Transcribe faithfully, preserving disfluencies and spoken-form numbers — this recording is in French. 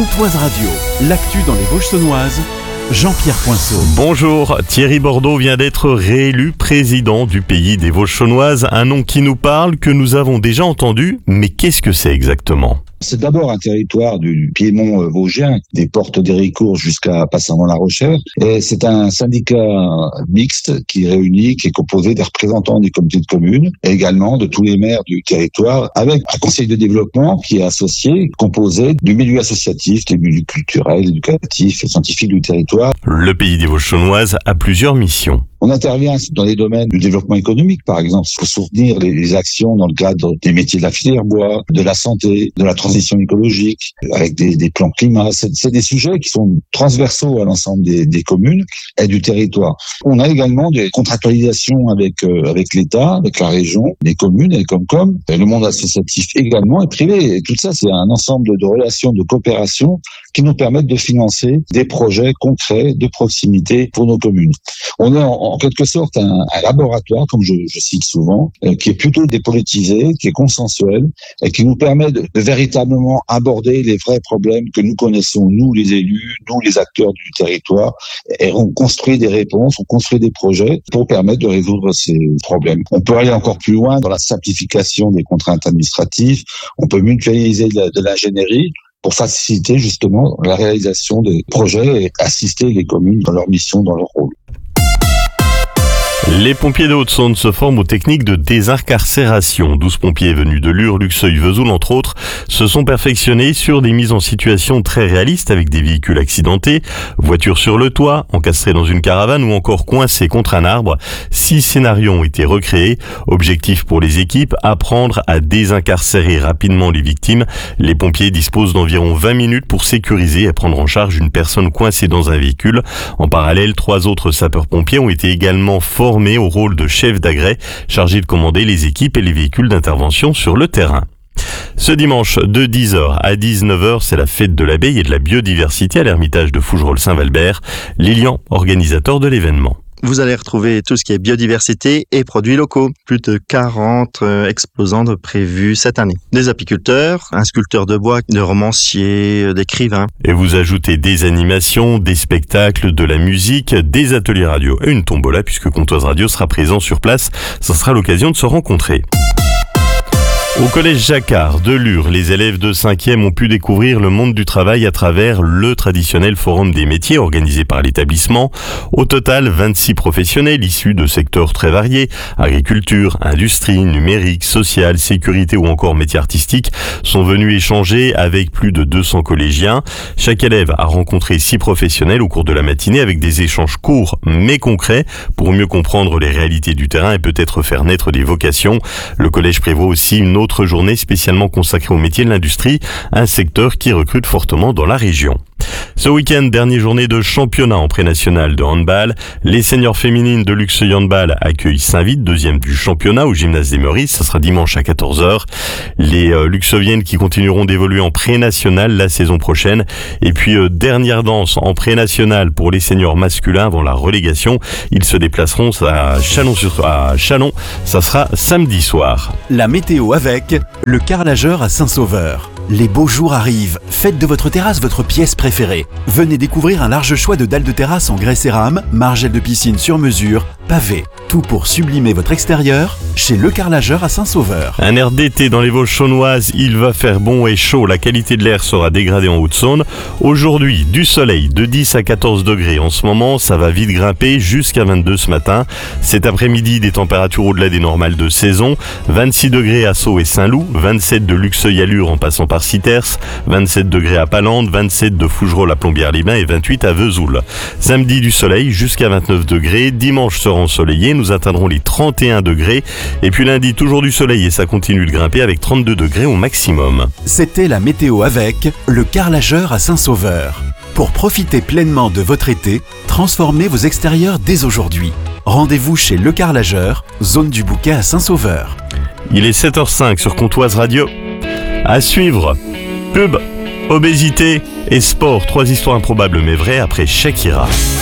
Pontoise Radio, l'actu dans les Vosges saunoises, Jean-Pierre Poinceau. Bonjour, Thierry Bordeaux vient d'être réélu président du pays des Vosges saunoises, un nom qui nous parle, que nous avons déjà entendu, mais qu'est-ce que c'est exactement ? C'est d'abord un territoire du Piémont vosgien, des portes d'Héricourt jusqu'à Passavant-la Rochère. Et c'est un syndicat mixte qui réunit, qui est composé des représentants des comités de communes et également de tous les maires du territoire, avec un conseil de développement qui est associé, composé du milieu associatif, des milieux culturels, éducatifs et scientifiques du territoire. Le pays des Vosges saunoises a plusieurs missions. On intervient dans les domaines du développement économique, par exemple. Il faut soutenir les, les actions dans le cadre des métiers de la filière bois, de la santé, de la transition écologique, avec des, des plans climat. C'est, c'est des sujets qui sont transversaux à l'ensemble des, des communes et du territoire. On a également des contractualisations avec euh, avec l'État, avec la région, les communes et les Comcom, et le monde associatif également et privé. Et tout ça, c'est un ensemble de relations, de coopération qui nous permettent de financer des projets concrets de proximité pour nos communes. On est en, en quelque sorte un, un laboratoire, comme je, je cite souvent, euh, qui est plutôt dépolitisé, qui est consensuel et qui nous permet de, de véritablement aborder les vrais problèmes que nous connaissons, nous les élus, nous les acteurs du territoire, et on construit des réponses, on construit des projets pour permettre de résoudre ces problèmes. On peut aller encore plus loin dans la simplification des contraintes administratives, on peut mutualiser de, la, de l'ingénierie, pour faciliter justement la réalisation des projets et assister les communes dans leur mission, dans leur rôle. Les pompiers de Haute-Saône se forment aux techniques de désincarcération. douze pompiers venus de Lure, Luxeuil, Vesoul, entre autres, se sont perfectionnés sur des mises en situation très réalistes avec des véhicules accidentés, voitures sur le toit, encastrées dans une caravane ou encore coincées contre un arbre. Six scénarios ont été recréés. Objectif pour les équipes, apprendre à désincarcérer rapidement les victimes. Les pompiers disposent d'environ vingt minutes pour sécuriser et prendre en charge une personne coincée dans un véhicule. En parallèle, trois autres sapeurs-pompiers ont été également formés au rôle de chef d'agrès, chargé de commander les équipes et les véhicules d'intervention sur le terrain. Ce dimanche, de dix heures à dix-neuf heures, c'est la fête de l'abeille et de la biodiversité à l'Ermitage de Fougerolles-Saint-Valbert. Lilian, organisateur de l'événement. Vous allez retrouver tout ce qui est biodiversité et produits locaux. Plus de quarante exposants de prévus cette année. Des apiculteurs, un sculpteur de bois, des romanciers, d'écrivains. Et vous ajoutez des animations, des spectacles, de la musique, des ateliers radio et une tombola puisque Pontoise Radio sera présent sur place. Ça sera l'occasion de se rencontrer. Au collège Jacquard de Lure, les élèves de cinquième ont pu découvrir le monde du travail à travers le traditionnel forum des métiers organisé par l'établissement. Au total, vingt-six professionnels issus de secteurs très variés, agriculture, industrie, numérique, social, sécurité ou encore métiers artistiques, sont venus échanger avec plus de deux cents collégiens. Chaque élève a rencontré six professionnels au cours de la matinée avec des échanges courts mais concrets pour mieux comprendre les réalités du terrain et peut-être faire naître des vocations. Le collège prévoit aussi une autre Autre journée spécialement consacrée aux métiers de l'industrie, un secteur qui recrute fortement dans la région. Ce week-end, dernière journée de championnat en pré-national de handball. Les seniors féminines de Luxeuil Handball accueillent Saint-Vite, deuxième du championnat au gymnase des Meurices. Ça sera dimanche à quatorze heures. Les euh, Luxeuviennes qui continueront d'évoluer en pré-national la saison prochaine. Et puis, euh, dernière danse en pré-national pour les seniors masculins avant la relégation. Ils se déplaceront à Chalon, sur, à Chalon. Ça sera samedi soir. La météo avec le carrelageur à Saint-Sauveur. Les beaux jours arrivent. Faites de votre terrasse votre pièce préférée. Venez découvrir un large choix de dalles de terrasse en grès cérame, margelles de piscine sur mesure, pavés. Tout pour sublimer votre extérieur chez Le Carrelageur à Saint-Sauveur. Un air d'été dans les Vosges saunoises, il va faire bon et chaud. La qualité de l'air sera dégradée en Haute-Saône. Aujourd'hui, du soleil de dix à quatorze degrés. En ce moment, ça va vite grimper jusqu'à vingt-deux ce matin. Cet après-midi, des températures au-delà des normales de saison. vingt-six degrés à Sceaux et Saint-Loup, vingt-sept de Luxeuil à Lure en passant par Citers, vingt-sept degrés à Palande, vingt-sept de Fougerolles à Plombières-les-Bains et vingt-huit à Vesoul. Samedi, du soleil jusqu'à vingt-neuf degrés. Dimanche sera ensoleillé. Nous atteindrons les trente et un degrés. Et puis lundi, toujours du soleil et ça continue de grimper avec trente-deux degrés au maximum. C'était la météo avec le carrelageur à Saint-Sauveur. Pour profiter pleinement de votre été, transformez vos extérieurs dès aujourd'hui. Rendez-vous chez Le Carrelageur, zone du Bouquet à Saint-Sauveur. Il est sept heures cinq sur Pontoise Radio. À suivre, pub, obésité et sport. Trois histoires improbables mais vraies après Shakira.